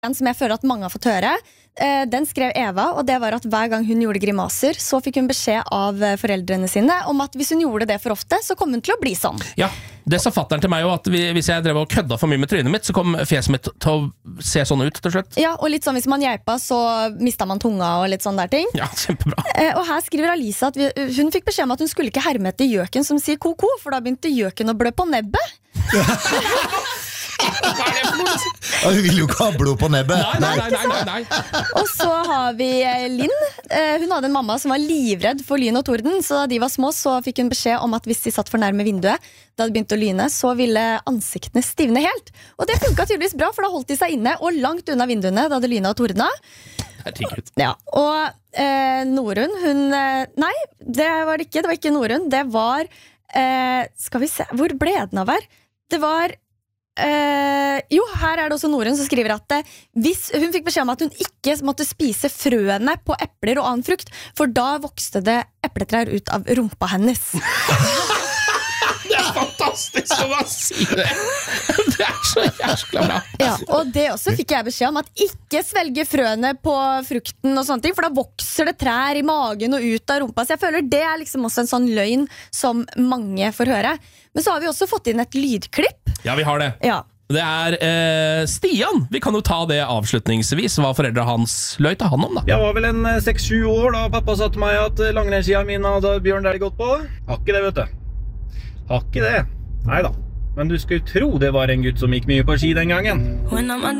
En som jeg føler at mange har fått høre, den skrev Eva, og det var at hver gang hun gjorde grimaser, så fikk hun beskjed av foreldrene sine om at hvis hun gjorde det for ofte, så kom hun til å bli sånn. Ja, det sa fatteren til meg jo, at hvis jeg drev og kødda for mye med trynet mitt, så kom fjeset mitt til å se sånn ut til slutt. Ja, og litt sånn hvis man gjerpa, så mistet man tunga og litt sånn der ting. Ja, kjempebra. Og her skriver Alisa at hun fikk beskjed om at hun skulle ikke herme etter gjøken som sier koko, for da begynte gjøken å blø på nebbet. Hun vil jo ikke ha blod på nebbet. Nei. Og så har vi Linn. Hun hadde en mamma som var livredd for lyn og torden, så da de var små så fikk hun beskjed om at hvis de satt for nærme vinduet da det begynte å lyne, så ville ansiktene stivne helt. Og det funket tydeligvis bra, for da holdt de seg inne og langt unna vinduene da det lynet og tordna. Ja, og Norun, hun nei, det var det ikke. Det var ikke Norun. Det var skal vi se, hvor ble den av her? Det var jo, her er det også Norun som skriver at hvis hun fikk beskjed om at hun ikke måtte spise frøene på epler og annen frukt, for da vokste det epletrær ut av rumpa hennes. Det er fantastisk å bare si det. Det er så jæskla bra. Ja, og det også fikk jeg beskjed om, at ikke svelge frøene på frukten og sånne ting, for da vokser det trær i magen og ut av rumpa. Så jeg føler det er liksom også en sånn løgn som mange får høre. Men så har vi også fått inn et lydklipp. Ja, vi har det. Ja. Det er Stian. Vi kan jo ta det avslutningsvis. Hva foreldre hans løy til han om, da. Jeg var vel en 6-7 år da pappa sa til meg at langrennsskia mine hadde Bjørn Dæhlie gått på. Har ikke det, vet du. Har ikke det. Neida. Men du skulle tro det var en gutt som gikk mye på ski den gangen.